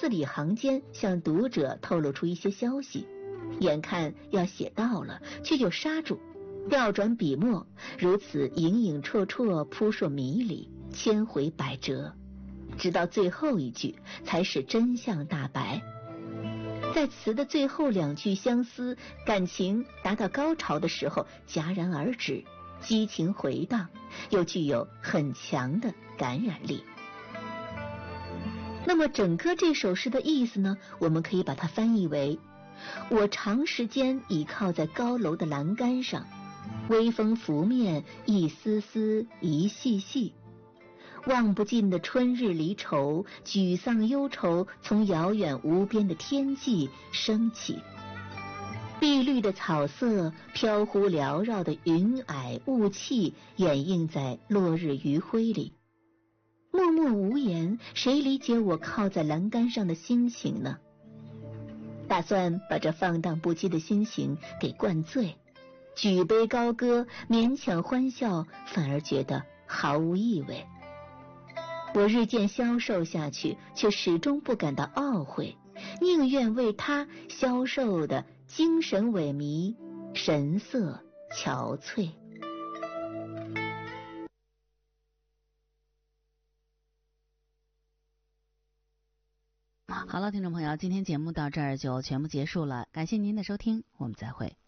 字里行间向读者透露出一些消息，眼看要写到了，却又刹住，调转笔墨，如此影影绰绰，扑朔迷离，千回百折，直到最后一句才使真相大白。在词的最后2句相思，感情达到高潮的时候戛然而止，激情回荡，又具有很强的感染力。那么整个这首诗的意思呢，我们可以把它翻译为：我长时间倚靠在高楼的栏杆上，微风拂面，一丝丝，一细细，望不尽的春日离愁，沮丧忧愁从遥远无边的天际升起。碧绿的草色，飘忽缭绕的云霭雾气，掩映在落日余晖里。默默无言，谁理解我靠在栏杆上的心情呢？打算把这放荡不羁的心情给灌醉，举杯高歌，勉强欢笑，反而觉得毫无意味。我日渐消瘦下去，却始终不感到懊悔，宁愿为他消瘦的精神萎靡，神色憔悴。 好了，听众朋友，今天节目到这儿就全部结束了，感谢您的收听，我们再会。